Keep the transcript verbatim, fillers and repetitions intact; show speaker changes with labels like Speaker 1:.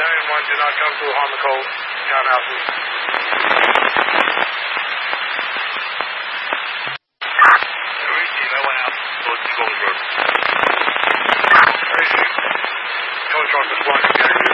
Speaker 1: nine one, do not come to harm the cold. John Alpha.